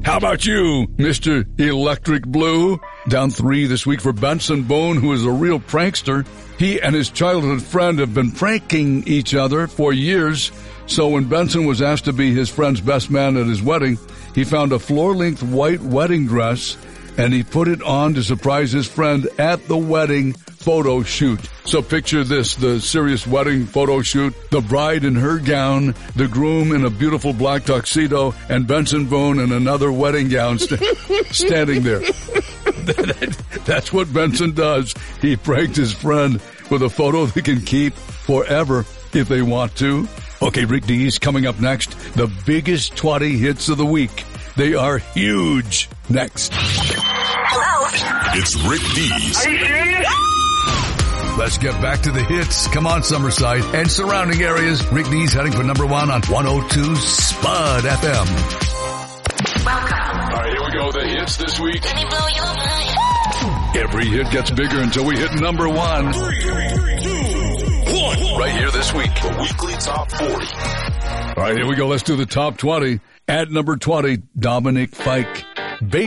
How about you, Mr. Electric Blue? Down 3 this week for Benson Boone, who is a real prankster. He and his childhood friend have been pranking each other for years. So when Benson was asked to be his friend's best man at his wedding, he found a floor-length white wedding dress and he put it on to surprise his friend at the wedding photo shoot. So picture this, the serious wedding photo shoot, the bride in her gown, the groom in a beautiful black tuxedo, and Benson Boone in another wedding gown standing there. That's what Benson does. He pranked his friend with a photo they can keep forever if they want to. Okay, Rick D's coming up next. The biggest 20 hits of the week. They are huge. Next. Hello? It's Rick D's. Are you serious? Let's get back to the hits. Come on, Summerside and surrounding areas. Rick D's heading for number 1 on 102 Spud FM. Welcome. All right, here we go. The hits this week. Let me blow your mind. Every hit gets bigger until we hit number 1. 3, 2, 1. Right here this week. The weekly top 40. All right, here we go. Let's do the top 20. At number 20, Dominic Fike.